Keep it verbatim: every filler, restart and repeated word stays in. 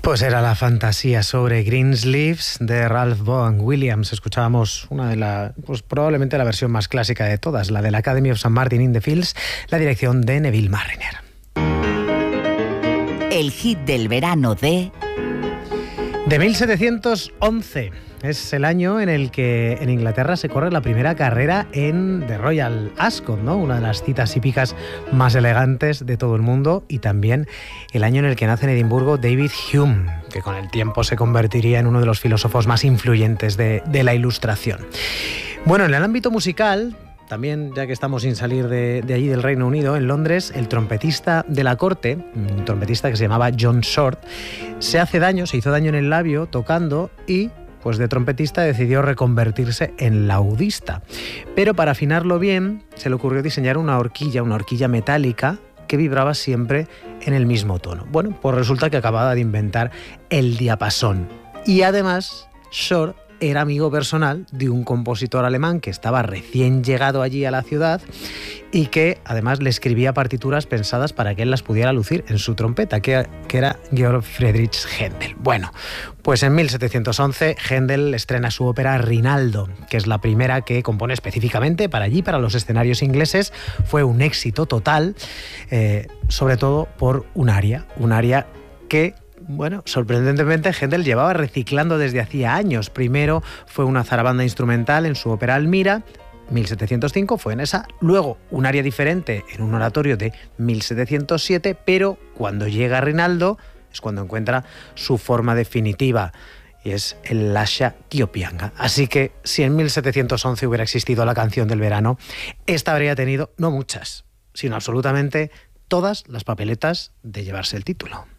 Pues era la fantasía sobre Greensleeves de Ralph Vaughan Williams. Escuchábamos una de la, pues probablemente la versión más clásica de todas, la de la Academy of Saint Martin in the Fields, la dirección de Neville Marriner. El hit del verano de... De mil setecientos once. Es el año en el que en Inglaterra se corre la primera carrera en The Royal Ascot, ¿no? Una de las citas hípicas más elegantes de todo el mundo, y también el año en el que nace en Edimburgo David Hume, que con el tiempo se convertiría en uno de los filósofos más influyentes de, de la Ilustración. Bueno, en el ámbito musical, también, ya que estamos sin salir de, de allí del Reino Unido, en Londres, el trompetista de la corte, un trompetista que se llamaba John Short, se hace daño, se hizo daño en el labio tocando y, pues de trompetista, decidió reconvertirse en laudista. Pero para afinarlo bien, se le ocurrió diseñar una horquilla, una horquilla metálica que vibraba siempre en el mismo tono. Bueno, pues resulta que acababa de inventar el diapasón. Y además, Short era amigo personal de un compositor alemán que estaba recién llegado allí a la ciudad y que además le escribía partituras pensadas para que él las pudiera lucir en su trompeta, que, que era Georg Friedrich Händel. Bueno, pues en mil setecientos once Händel estrena su ópera Rinaldo, que es la primera que compone específicamente para allí, para los escenarios ingleses. Fue un éxito total, eh, sobre todo por un aria, un aria que... Bueno, sorprendentemente Händel llevaba reciclando desde hacía años. Primero fue una zarabanda instrumental en su ópera Almira, mil setecientos cinco, fue en esa. Luego un aria diferente en un oratorio de mil setecientos siete, pero cuando llega Rinaldo es cuando encuentra su forma definitiva, y es el Lascia ch'io pianga. Así que si en mil setecientos once hubiera existido la canción del verano, esta habría tenido no muchas, sino absolutamente todas las papeletas de llevarse el título.